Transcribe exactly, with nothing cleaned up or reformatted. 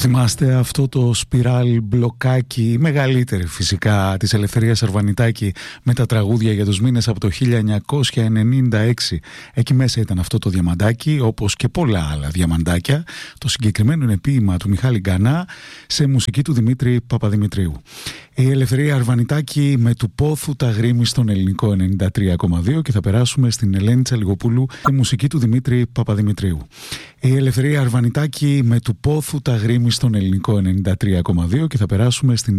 θυμάστε αυτό το σπιράλ μπλοκάκι, η μεγαλύτερη φυσικά, της Ελευθερίας Αρβανιτάκη, με τα τραγούδια για τους μήνες από το χίλια εννιακόσια ενενήντα έξι. Εκεί μέσα ήταν αυτό το διαμαντάκι, όπως και πολλά άλλα διαμαντάκια. Το συγκεκριμένο είναι ποίημα του Μιχάλη Γκανά σε μουσική του Δημήτρη Παπαδημητρίου. Η Ελευθερία Αρβανιτάκη με του Πόθου τα γρήμη στον ελληνικό ενενήντα τρία κόμμα δύο και θα περάσουμε στην Ελένη Τσαλιγοπούλου σε μουσική του Δημήτρη Παπαδημητρίου. Η Ελευθερία Αρβανιτάκη με του Πόθου τα γρήμη στον ελληνικό ενενήντα τρία κόμμα δύο και θα περάσουμε στην